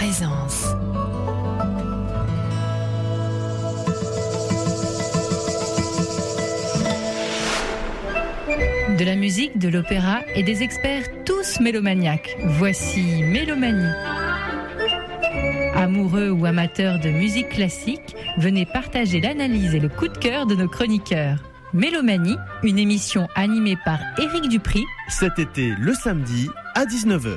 présence. De la musique, de l'opéra et des experts tous mélomaniaques. Voici Mélomanie. Amoureux ou amateurs de musique classique, venez partager l'analyse et le coup de cœur de nos chroniqueurs. Mélomanie, une émission animée par Éric Dupri. Cet été, le samedi, à 19h.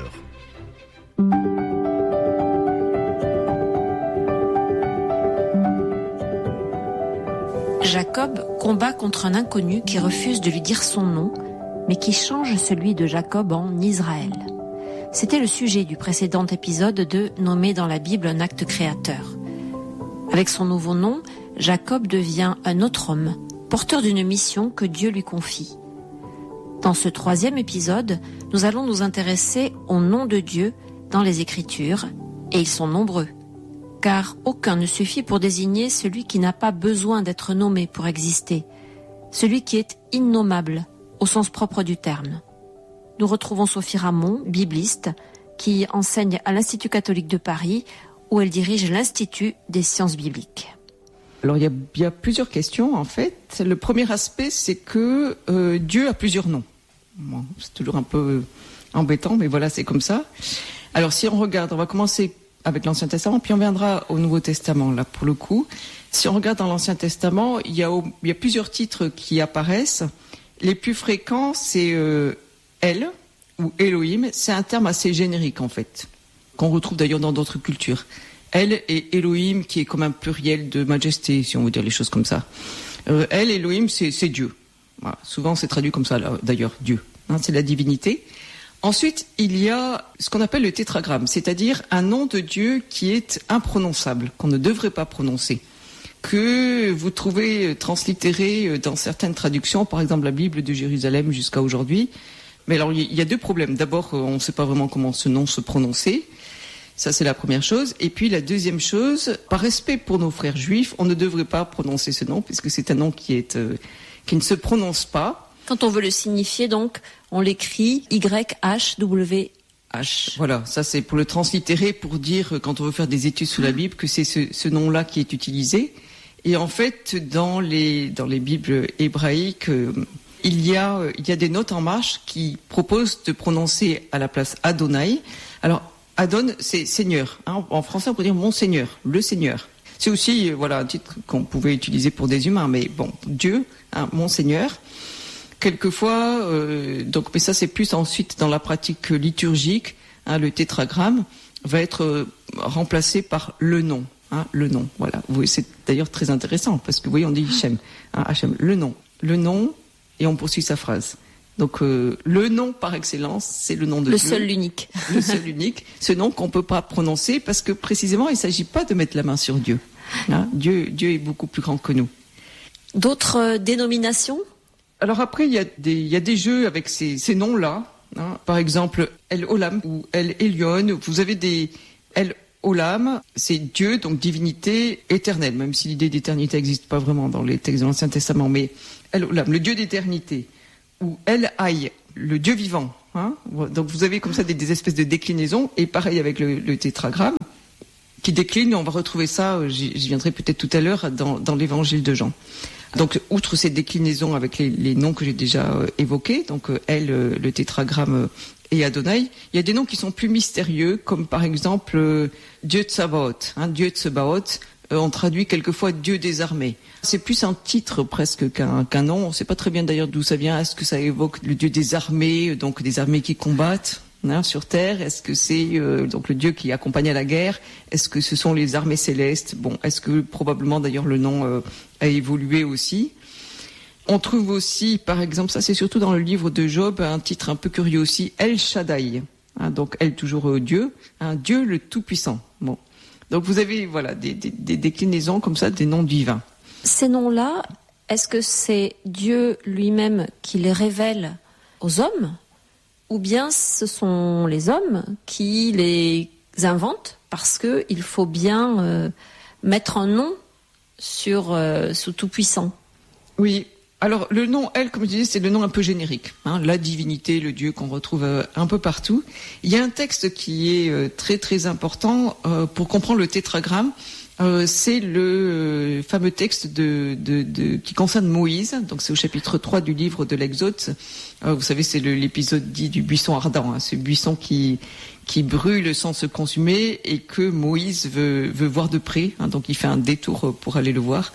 Jacob combat contre un inconnu qui refuse de lui dire son nom, mais qui change celui de Jacob en Israël. C'était le sujet du précédent épisode de Nommer dans la Bible un acte créateur. Avec son nouveau nom, Jacob devient un autre homme, porteur d'une mission que Dieu lui confie. Dans ce troisième épisode, nous allons nous intéresser au nom de Dieu dans les Écritures, et ils sont nombreux. Car aucun ne suffit pour désigner celui qui n'a pas besoin d'être nommé pour exister, celui qui est innommable au sens propre du terme. Nous retrouvons Sophie Ramon, bibliste, qui enseigne à l'Institut catholique de Paris, où elle dirige l'Institut des sciences bibliques. Alors il y a plusieurs questions en fait. Le premier aspect, c'est que Dieu a plusieurs noms. Bon, c'est toujours un peu embêtant, mais voilà, c'est comme ça. Alors si on regarde, on va commencer avec l'Ancien Testament, puis on viendra au Nouveau Testament, là, pour le coup. Si on regarde dans l'Ancien Testament, il y a plusieurs titres qui apparaissent. Les plus fréquents, c'est El, ou Elohim. C'est un terme assez générique, en fait, qu'on retrouve d'ailleurs dans d'autres cultures. El et Elohim, qui est comme un pluriel de majesté, si on veut dire les choses comme ça. El, Elohim, c'est Dieu. Voilà. Souvent, c'est traduit comme ça, là, d'ailleurs, Dieu. Hein, c'est la divinité. Ensuite, il y a ce qu'on appelle le tétragramme, c'est-à-dire un nom de Dieu qui est imprononçable, qu'on ne devrait pas prononcer, que vous trouvez translittéré dans certaines traductions, par exemple la Bible de Jérusalem jusqu'à aujourd'hui. Mais alors, il y a deux problèmes. D'abord, on ne sait pas vraiment comment ce nom se prononcer. Ça, c'est la première chose. Et puis, la deuxième chose, par respect pour nos frères juifs, on ne devrait pas prononcer ce nom, puisque c'est un nom qui ne se prononce pas. Quand on veut le signifier, donc, on l'écrit YHWH. Voilà, ça c'est pour le translittérer, pour dire, quand on veut faire des études sur la Bible, que c'est ce nom-là qui est utilisé. Et en fait, dans les Bibles hébraïques, il y a des notes en marche qui proposent de prononcer à la place Adonai. Alors, Adon, c'est Seigneur. Hein. En français, on peut dire mon Seigneur, le Seigneur. C'est aussi, un titre qu'on pouvait utiliser pour des humains, mais bon, Dieu, hein, mon Seigneur. Quelquefois, mais ça c'est plus ensuite dans la pratique liturgique, hein, le tétragramme va être remplacé par le nom, hein, le nom. Voilà, c'est d'ailleurs très intéressant parce que vous voyez, on dit Hachem, hein, Hachem, le nom, et on poursuit sa phrase. Donc le nom par excellence, c'est le nom de Dieu. Le seul, l'unique. Le seul, unique. Ce nom qu'on peut pas prononcer parce que précisément, il s'agit pas de mettre la main sur Dieu. Hein, Dieu est beaucoup plus grand que nous. D'autres dénominations? Alors après, il y a des jeux avec ces noms-là. Hein. Par exemple, El Olam ou El Elyon. Vous avez des El Olam, c'est Dieu, donc divinité éternelle, même si l'idée d'éternité n'existe pas vraiment dans les textes de l'Ancien Testament. Mais El Olam, le Dieu d'éternité. Ou El Hay, le Dieu vivant. Hein. Donc vous avez comme ça des espèces de déclinaisons. Et pareil avec le tétragramme, qui décline. On va retrouver ça, j'y viendrai peut-être tout à l'heure, dans l'évangile de Jean. Donc, outre ces déclinaisons avec les noms que j'ai déjà évoqués, donc El, le tétragramme et Adonai, il y a des noms qui sont plus mystérieux, comme par exemple Dieu Tsabaoth. Hein, Dieu Tsabaoth, on traduit quelquefois Dieu des armées. C'est plus un titre presque qu'un nom. On ne sait pas très bien d'ailleurs d'où ça vient. Est-ce que ça évoque le Dieu des armées, donc des armées qui combattent sur terre? Est-ce que c'est donc le Dieu qui accompagne à la guerre? Est-ce que ce sont les armées célestes? Bon, est-ce que probablement d'ailleurs le nom a évolué aussi? On trouve aussi, par exemple, ça c'est surtout dans le livre de Job, un titre un peu curieux aussi, El Shaddai. Hein, donc El toujours Dieu, Dieu le Tout-Puissant. Bon, donc vous avez des déclinaisons comme ça des noms divins. Ces noms-là, est-ce que c'est Dieu lui-même qui les révèle aux hommes? Ou bien ce sont les hommes qui les inventent parce qu'il faut bien mettre un nom sur ce Tout-Puissant. Oui, Alors le nom El, comme je disais, c'est le nom un peu générique, la divinité, le Dieu qu'on retrouve un peu partout. Il y a un texte qui est très très important pour comprendre le tétragramme. C'est le fameux texte qui concerne Moïse. Donc c'est au chapitre 3 du livre de l'Exode. Vous savez, c'est l'épisode dit du buisson ardent, ce buisson qui brûle sans se consumer et que Moïse veut voir de près. Donc il fait un détour pour aller le voir.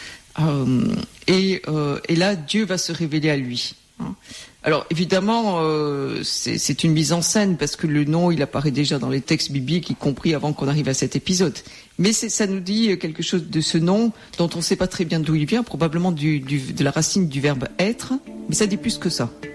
Et là, Dieu va se révéler à lui. Alors évidemment, c'est une mise en scène parce que le nom, il apparaît déjà dans les textes bibliques, y compris avant qu'on arrive à cet épisode. Mais ça nous dit quelque chose de ce nom dont on ne sait pas très bien d'où il vient, probablement de la racine du verbe être, mais ça dit plus que ça.